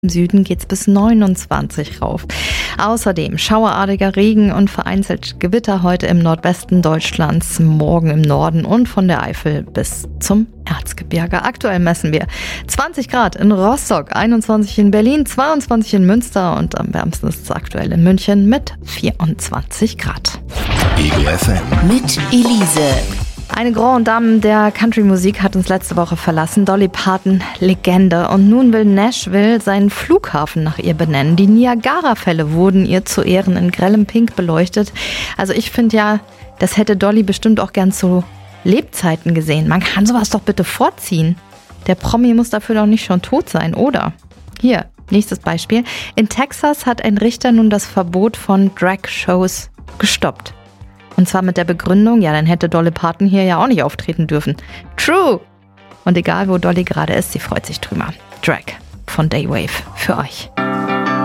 Im Süden geht's bis 29 rauf. Außerdem schauerartiger Regen und vereinzelt Gewitter heute im Nordwesten Deutschlands, morgen im Norden und von der Eifel bis zum Erzgebirge. Aktuell messen wir 20 Grad in Rostock, 21 in Berlin, 22 in Münster und am wärmsten ist es aktuell in München mit 24 Grad. Eagle FM mit Elise. Eine Grande Dame der Country-Musik hat uns letzte Woche verlassen, Dolly Parton, Legende. Und nun will Nashville seinen Flughafen nach ihr benennen. Die Niagara-Fälle wurden ihr zu Ehren in grellem Pink beleuchtet. Also ich finde ja, das hätte Dolly bestimmt auch gern zu Lebzeiten gesehen. Man kann sowas doch bitte vorziehen. Der Promi muss dafür doch nicht schon tot sein, oder? Hier, nächstes Beispiel. In Texas hat ein Richter nun das Verbot von Drag-Shows gestoppt. Und zwar mit der Begründung, ja, dann hätte Dolly Parton hier ja auch nicht auftreten dürfen. True! Und egal, wo Dolly gerade ist, sie freut sich drüber. Drag von Daywave für euch.